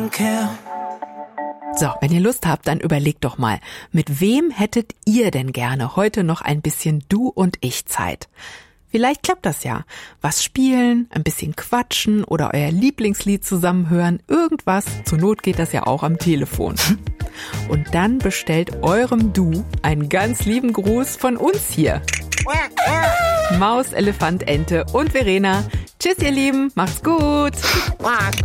So, wenn ihr Lust habt, dann überlegt doch mal, mit wem hättet ihr denn gerne heute noch ein bisschen Du und Ich Zeit? Vielleicht klappt das ja. Was spielen, ein bisschen quatschen oder euer Lieblingslied zusammenhören, irgendwas. Zur Not geht das ja auch am Telefon. Und dann bestellt eurem Du einen ganz lieben Gruß von uns hier. Maus, Elefant, Ente und Verena. Tschüss, ihr Lieben. Macht's gut.